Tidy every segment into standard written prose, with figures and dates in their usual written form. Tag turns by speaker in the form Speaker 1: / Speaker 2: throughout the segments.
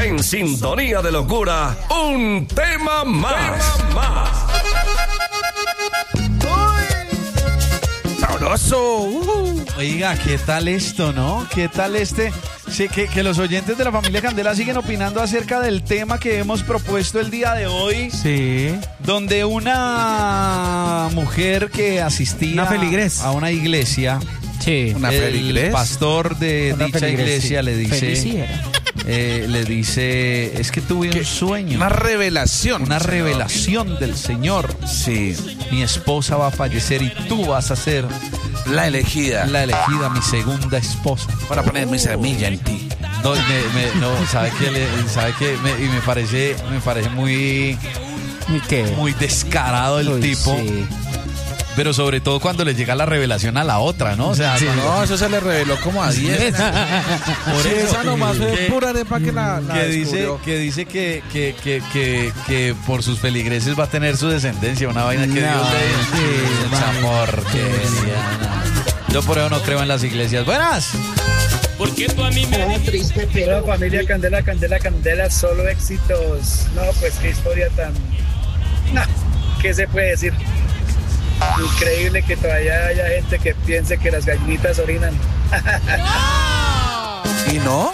Speaker 1: En sintonía de locura, un tema más.
Speaker 2: ¡Sabroso!
Speaker 3: Oiga, ¿qué tal esto, no? ¿Qué tal Sí, que los oyentes de la familia Candela siguen opinando acerca del tema que hemos propuesto el día de hoy.
Speaker 2: Sí.
Speaker 3: Donde una mujer que asistía a una iglesia,
Speaker 2: sí,
Speaker 3: el pastor de dicha iglesia le dice, es que tuve un sueño.
Speaker 2: Una revelación.
Speaker 3: Una revelación del Señor.
Speaker 2: Sí.
Speaker 3: Mi esposa va a fallecer y tú vas a ser
Speaker 2: la elegida,
Speaker 3: mi segunda esposa.
Speaker 2: Para poner mi semilla en ti.
Speaker 3: No, ¿sabe qué? Y me parece muy descarado el tipo. Sí. Pero sobre todo cuando le llega la revelación a la otra, ¿no? O sea,
Speaker 2: sí, no, eso se le reveló como a 10. Por eso, esa nomás fue pura arepa que
Speaker 3: dice que por sus feligreses va a tener su descendencia, una vaina que Dios le Yo por eso no creo en las iglesias. ¡Buenas!
Speaker 4: Porque tú a mí me
Speaker 5: triste, pero familia Candela, solo éxitos. No, pues qué historia tan... No, ¿qué se puede decir? Increíble que todavía haya gente que piense que las gallinitas orinan.
Speaker 2: ¿Y no?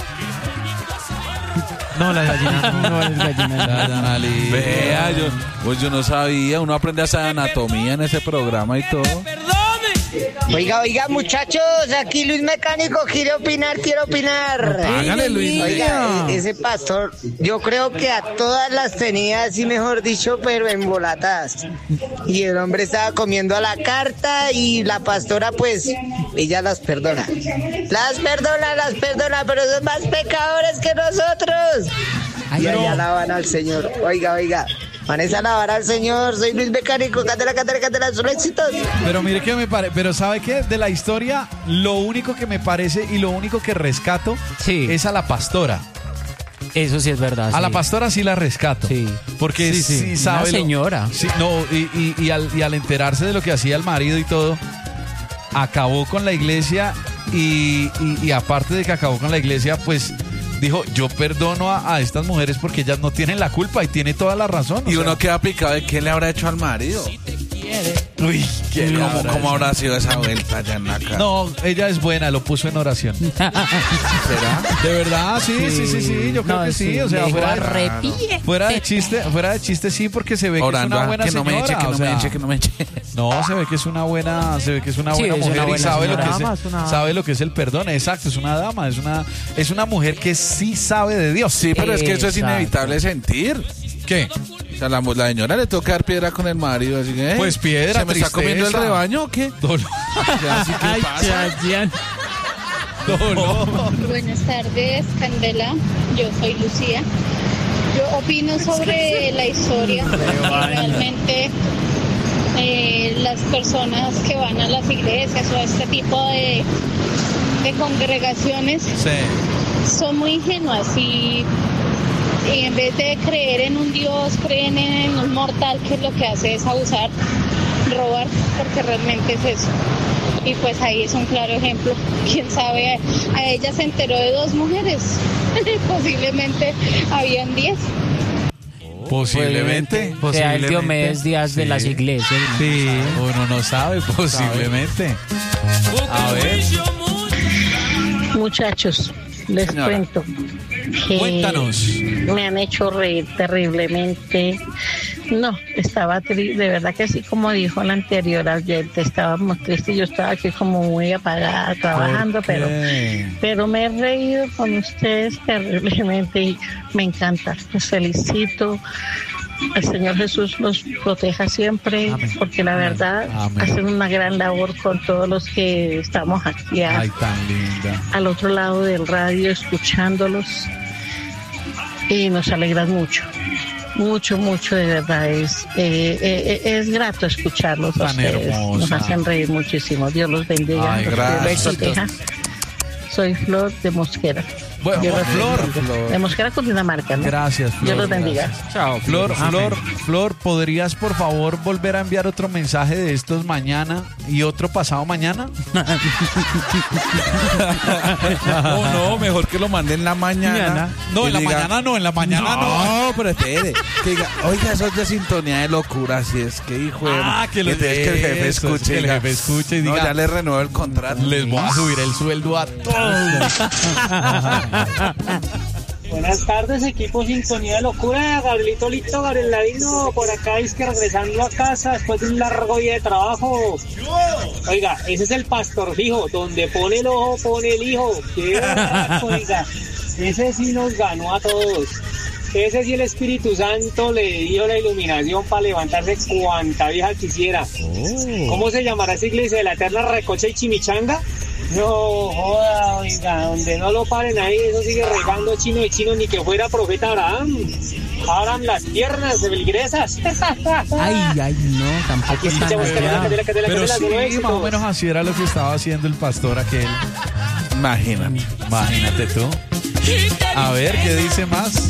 Speaker 6: No, las gallinas no es gallina.
Speaker 2: Vea, yo no sabía. Uno aprende a hacer anatomía en ese programa y todo.
Speaker 7: Oiga, muchachos, aquí Luis Mecánico, quiero opinar.
Speaker 2: Hágale, Luis.
Speaker 7: Oiga, ese pastor, yo creo que a todas las tenía así, mejor dicho, pero embolatadas. Y el hombre estaba comiendo a la carta y la pastora, pues, ella las perdona. Las perdona, pero son más pecadores que nosotros. Y allá alaban al Señor. Oiga. Vanessa alabar al Señor, soy Luis Mecánico, Candela, son éxitos.
Speaker 3: Pero mire que pero ¿sabe qué? De la historia, lo único que me parece y lo único que rescato es a la pastora.
Speaker 6: Eso sí es verdad.
Speaker 3: A la pastora sí la rescato. Sí. Porque sí sabe.
Speaker 6: Una señora.
Speaker 3: Y al enterarse de lo que hacía el marido y todo, acabó con la iglesia y aparte de que acabó con la iglesia, pues... dijo, yo perdono a estas mujeres porque ellas no tienen la culpa y tiene toda la razón.
Speaker 2: Y uno queda picado de qué le habrá hecho al marido.
Speaker 3: Uy,
Speaker 2: ¿Cómo habrá sido esa vuelta allá en la casa?
Speaker 3: No, ella es buena, lo puso en oración.
Speaker 2: ¿Será?
Speaker 3: ¿De verdad? Sí, yo creo que sí. O sea, fuera de chiste sí, porque se ve que es una buena señora.
Speaker 2: Que no me eche.
Speaker 3: No, se ve que es una buena mujer y sabe lo que es el perdón. Exacto, es una dama, es una mujer que sí sabe de Dios.
Speaker 2: Sí, pero es que eso es inevitable sentir.
Speaker 3: ¿Qué?
Speaker 2: O sea, la señora le toca dar piedra con el marido, así que...
Speaker 3: Pues piedra,
Speaker 2: ¿se me está comiendo el rebaño o qué?
Speaker 3: Dolor.
Speaker 6: ¿Qué pasa?
Speaker 3: Dolor.
Speaker 8: Buenas tardes, Candela. Yo soy Lucía. Yo opino sobre la historia. Realmente las personas que van a las iglesias o a este tipo de congregaciones son muy ingenuas y en vez de creer en un Dios, creen en un mortal que lo que hace es abusar, robar, porque realmente es eso. Y pues ahí es un claro ejemplo. Quién sabe, a ella se enteró de 2 mujeres, posiblemente habían 10.
Speaker 3: Posiblemente.
Speaker 6: Sea el Diomedes Díaz de las iglesias.
Speaker 3: Sí, uno no sabe, posiblemente. A ver.
Speaker 9: Muchachos, les cuento que
Speaker 3: cuéntanos.
Speaker 9: Me han hecho reír terriblemente. No, estaba triste, de verdad que así como dijo la anterior oyente, estábamos tristes, yo estaba aquí como muy apagada trabajando, pero me he reído con ustedes terriblemente y me encanta. Los felicito. El Señor Jesús los proteja siempre. Amén. Porque la verdad hacen una gran labor con todos los que estamos aquí
Speaker 3: tan linda.
Speaker 9: Al otro lado del radio escuchándolos y nos alegran mucho, de verdad. Es grato escucharlos a ustedes. Hermosa. Nos hacen reír muchísimo. Dios los bendiga.
Speaker 3: Gracias.
Speaker 9: Soy Flor de Mosquera.
Speaker 3: Bueno, Flor.
Speaker 9: De Mosquera, Cundinamarca, ¿no?
Speaker 3: Gracias, Flor.
Speaker 9: Dios los bendiga.
Speaker 6: Chao.
Speaker 3: Flor, ¿podrías por favor volver a enviar otro mensaje de estos mañana y otro pasado mañana?
Speaker 2: No, mejor que lo mande en la mañana.
Speaker 3: No, en la mañana no,
Speaker 2: No, pero espere. Que diga, oiga, eso es de sintonía de locura, si es que hijo de...
Speaker 3: que el jefe escuche. Y diga,
Speaker 2: no, ya le renuevo el contrato.
Speaker 3: Les voy a subir el sueldo a todos.
Speaker 5: Buenas tardes, equipo Sintonía de Locura. Gabrielito Lito, Gabriel Ladino, por acá es que regresando a casa después de un largo día de trabajo. Oiga, ese es el pastor fijo, donde pone el ojo, pone el hijo. ¡Qué barato, oiga! Ese sí nos ganó a todos. Ese sí el Espíritu Santo le dio la iluminación para levantarse cuanta vieja quisiera. ¿Cómo se llamará esa iglesia? ¿De la Eterna Recocha y Chimichanga? No, joda, oiga, donde no lo paren ahí, eso sigue regando chino de chino, ni que fuera profeta Abraham. Abran las piernas de feligresas.
Speaker 6: Ay, no, tampoco es tan
Speaker 3: Pero sí, más o menos así era lo que estaba haciendo el pastor aquel. Imagínate tú. A ver, ¿qué dice más?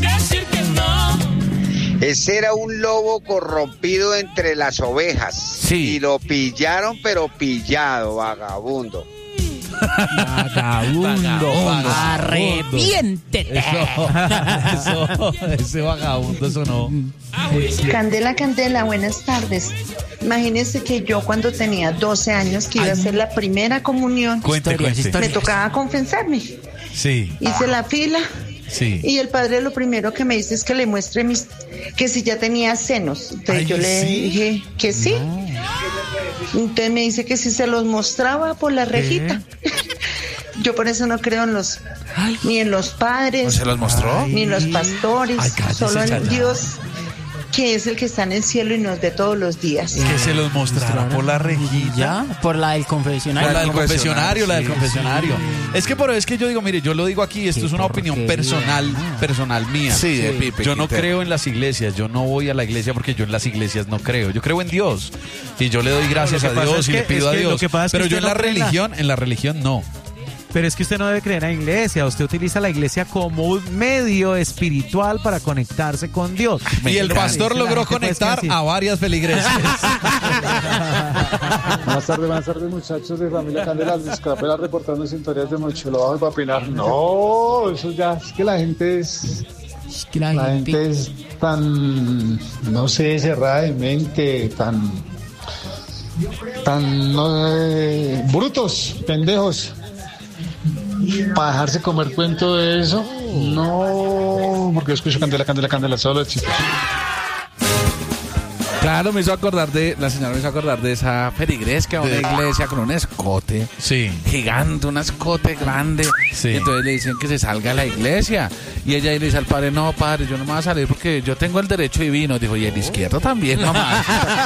Speaker 10: Ese era un lobo corrompido entre las ovejas.
Speaker 2: Sí.
Speaker 10: Y lo pillaron, pero pillado, vagabundo.
Speaker 6: Vagabundo. Arrepiéntete.
Speaker 3: Ese vagabundo sonó.
Speaker 11: Candela, buenas tardes. Imagínese que yo cuando tenía 12 años que iba a hacer la primera comunión,
Speaker 3: Cuente.
Speaker 11: me tocaba confesarme.
Speaker 3: Sí.
Speaker 11: Hice la fila.
Speaker 3: Sí.
Speaker 11: Y el padre lo primero que me dice es que le muestre que si ya tenía senos. Entonces yo le dije que sí. Entonces me dice que si se los mostraba por la rejita. Yo por eso no creo ni en los padres.
Speaker 2: ¿No se los mostró?
Speaker 11: Ni en los pastores. Solo en Dios, que es el que está en el cielo y nos ve todos los días.
Speaker 3: Que se los mostrará por la rejilla.
Speaker 6: ¿Ya? Por la del confesionario.
Speaker 3: La del confesionario. Es que yo digo, mire, yo lo digo aquí, esto es una opinión personal mía.
Speaker 2: Sí, de Pipe.
Speaker 3: Yo no creo en las iglesias, yo no voy a la iglesia porque yo en las iglesias no creo. Yo creo en Dios y yo le doy gracias a Dios y le pido a Dios. Pero yo en la religión no.
Speaker 12: Pero es que usted no debe creer en la iglesia, usted utiliza la iglesia como un medio espiritual para conectarse con Dios.
Speaker 3: Y el pastor logró conectar a varias feligreses.
Speaker 13: Buenas tardes muchachos de Familia Candela, Escapela reportando sintonías de Mochuelo Bajo y Papinar. No, eso ya es que la gente es... La gente es tan, no sé, cerrada de mente, tan brutos, pendejos. Para dejarse comer cuento de eso, no, porque yo escucho Candela, solo el chiste.
Speaker 2: Claro, la señora me hizo acordar de esa feligresca, una iglesia con un escote gigante, un escote grande. Sí. Y entonces le dicen que se salga a la iglesia. Y ella le dice al padre, no, padre, yo no me voy a salir porque yo tengo el derecho divino. Dijo, y el izquierdo también, mamá.